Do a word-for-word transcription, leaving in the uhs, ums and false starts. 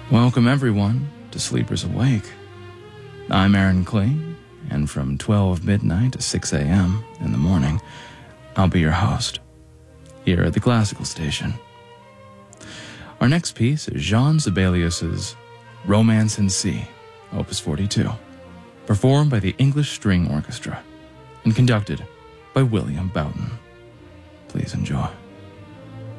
Welcome everyone to Sleepers Awake. I'm Aaron Kling, and from twelve midnight to six a.m. in the morning, I'll be your host here at the Classical Station. Our next piece is Jean Sibelius's Romance in C, Opus forty-two, performed by the English String Orchestra and conducted by William Boughton. Please enjoy.